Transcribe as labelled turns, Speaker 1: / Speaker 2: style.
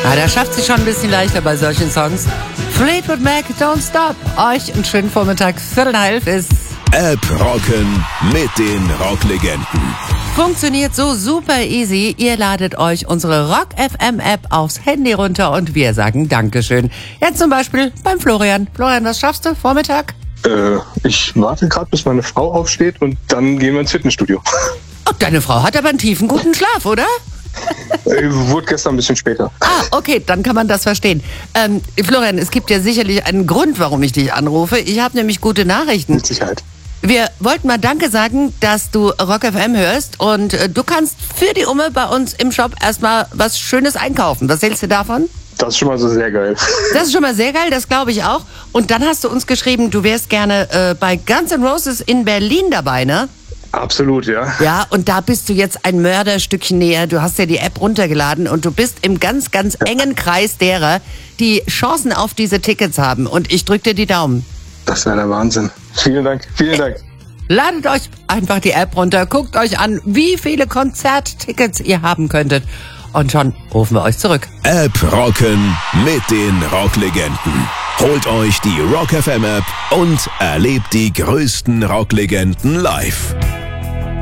Speaker 1: Ah, da schafft sich schon ein bisschen leichter bei solchen Songs. Fleetwood Mac, Don't Stop. Euch einen schönen Vormittag, 11:45 ist
Speaker 2: App rocken mit den Rocklegenden.
Speaker 1: Funktioniert so super easy. Ihr ladet euch unsere Rock FM App aufs Handy runter und wir sagen Dankeschön. Jetzt zum Beispiel beim Florian. Florian, was schaffst du? Vormittag?
Speaker 3: Ich warte gerade, bis meine Frau aufsteht und dann gehen wir ins Fitnessstudio.
Speaker 1: Oh, deine Frau hat aber einen tiefen, guten Schlaf, oder?
Speaker 3: Wurde gestern ein bisschen später.
Speaker 1: Ah, okay, dann kann man das verstehen. Florian, es gibt ja sicherlich einen Grund, warum ich dich anrufe. Ich habe nämlich gute Nachrichten.
Speaker 3: Mit Sicherheit.
Speaker 1: Wir wollten mal Danke sagen, dass du Rock FM hörst und du kannst für die Umme bei uns im Shop erstmal was Schönes einkaufen. Was hältst du davon?
Speaker 3: Das ist schon mal so sehr geil.
Speaker 1: Das ist schon mal sehr geil, das glaube ich auch. Und dann hast du uns geschrieben, du wärst gerne bei Guns N' Roses in Berlin dabei, ne?
Speaker 3: Absolut, ja.
Speaker 1: Ja, und da bist du jetzt ein Mörderstückchen näher. Du hast ja die App runtergeladen und du bist im ganz, ganz engen Kreis derer, die Chancen auf diese Tickets haben. Und ich drück dir die Daumen.
Speaker 3: Das wäre der Wahnsinn. Vielen Dank, vielen Dank.
Speaker 1: Ladet euch einfach die App runter, guckt euch an, wie viele Konzerttickets ihr haben könntet. Und schon rufen wir euch zurück.
Speaker 2: App rocken mit den Rocklegenden. Holt euch die Rock FM App und erlebt die größten Rocklegenden live.